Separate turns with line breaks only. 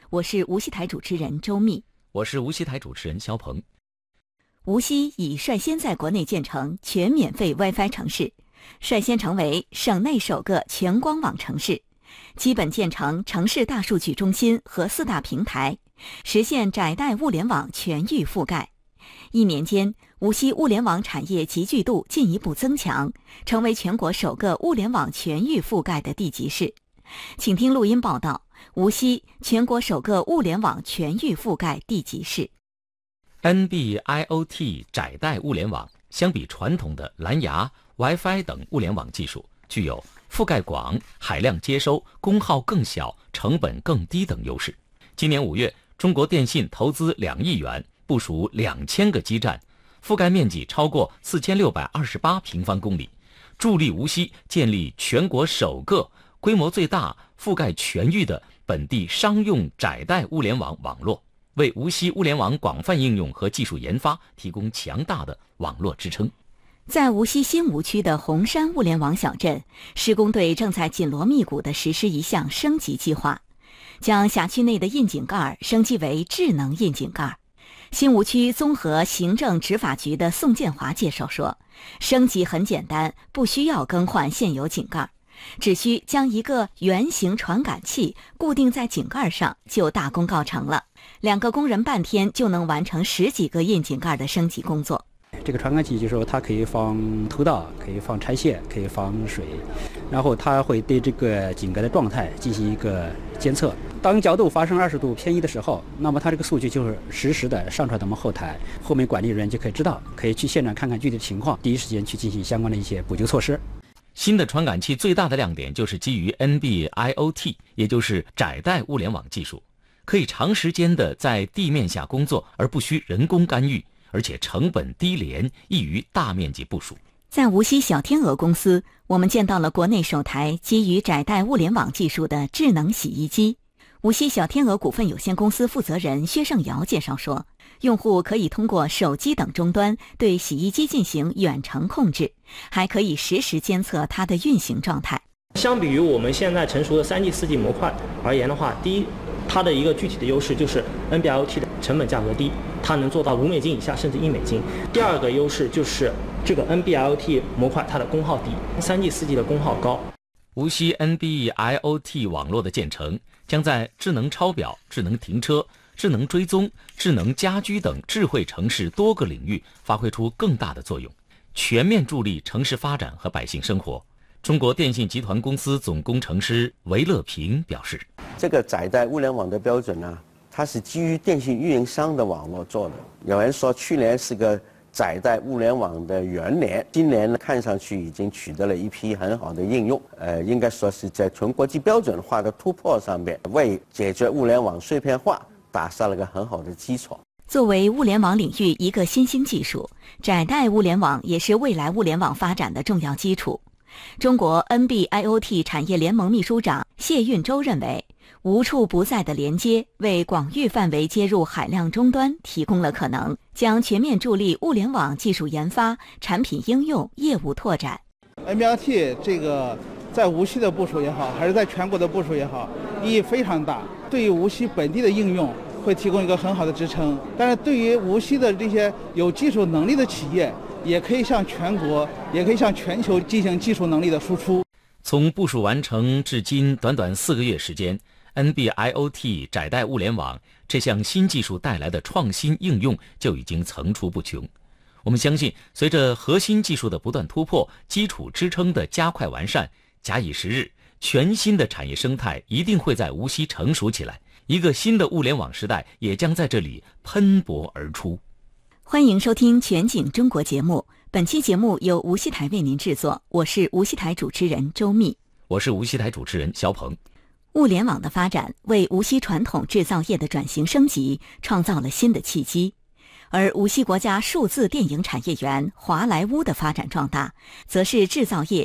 我是无锡台主持人周密，
我是无锡台主持人肖鹏。
无锡已率先在国内建成全免费 WiFi 城市，率先成为省内首个全光网城市，基本建成城市大数据中心和4大平台，实现窄带物联网全域覆盖。1年间，无锡物联网产业集聚度进一步增强，成为全国首个物联网全域覆盖的地级市。请听录音报道：无锡全国首个物联网全域覆盖地级市。
NB-IoT 窄带物联网相比传统的蓝牙、WiFi 等物联网技术，具有覆盖广、海量接收、功耗更小、成本更低等优势。今年5月，中国电信投资2亿元，部署2000个基站，覆盖面积超过4628平方公里，助力无锡建立全国首个规模最大、覆盖全域的本地商用窄带物联网网络，为无锡物联网广泛应用和技术研发提供强大的网络支撑。
在无锡新吴区的红山物联网小镇，施工队正在紧锣密鼓地实施一项升级计划，将辖区内的窨井盖升级为智能窨井盖。新吴区综合行政执法局的宋建华介绍说，升级很简单，不需要更换现有井盖，只需将一个圆形传感器固定在井盖上，就大功告成了。2个工人半天就能完成10几个窨井盖的升级工作。
这个传感器就是说它可以放头道，可以放拆线，可以放水，然后它会对这个井盖的状态进行一个监测。当角度发生20度偏移的时候，那么它这个数据就是实时的上传到我们后台，后面管理人员就可以知道，可以去现场看看具体的情况，第一时间去进行相关的一些补救措施。
新的传感器最大的亮点就是基于 NB-IoT， 也就是窄带物联网技术，可以长时间的在地面下工作，而不需人工干预，而且成本低廉，易于大面积部署。
在无锡小天鹅公司，我们见到了国内首台基于窄带物联网技术的智能洗衣机。无锡小天鹅股份有限公司负责人薛胜尧介绍说，用户可以通过手机等终端对洗衣机进行远程控制，还可以实时监测它的运行状态。
相比于我们现在成熟的3G、4G 模块而言的话，第一，它的一个具体的优势就是 NB-IoT 的成本价格低，它能做到5美金以下甚至1美金。第二个优势就是这个 NB-IoT 模块它的功耗低，3G、4G 的功耗高。
无锡 NB-IoT 网络的建成，将在智能抄表、智能停车、智能追踪、智能家居等智慧城市多个领域发挥出更大的作用，全面助力城市发展和百姓生活。中国电信集团公司总工程师韦乐平表示，
这个窄带物联网的标准呢，它是基于电信运营商的网络做的。有人说去年是个窄带物联网的元年，今年呢看上去已经取得了一批很好的应用，应该说是在纯国际标准化的突破上面，为解决物联网碎片化打下了个很好的基础。
作为物联网领域一个新兴技术，窄带物联网也是未来物联网发展的重要基础。中国 NB-IoT 产业联盟秘书长谢运洲认为，无处不在的连接为广域范围接入海量终端提供了可能，将全面助力物联网技术研发、产品应用、业务拓展。
NB-IoT 这个在无锡的部署也好，还是在全国的部署也好，意义非常大，对于无锡本地的应用会提供一个很好的支撑。但是对于无锡的这些有技术能力的企业，也可以向全国，也可以向全球进行技术能力的输出。
从部署完成至今短短4个月时间， NB-IoT 窄带物联网这项新技术带来的创新应用就已经层出不穷。我们相信，随着核心技术的不断突破，基础支撑的加快完善，假以时日，全新的产业生态一定会在无锡成熟起来，一个新的物联网时代也将在这里喷薄而出。
欢迎收听全景中国节目，本期节目由无锡台为您制作，我是无锡台主持人周密，
我是无锡台主持人肖鹏。
物联网的发展为无锡传统制造业的转型升级创造了新的契机，而无锡国家数字电影产业园华莱坞的发展壮大，则是制造业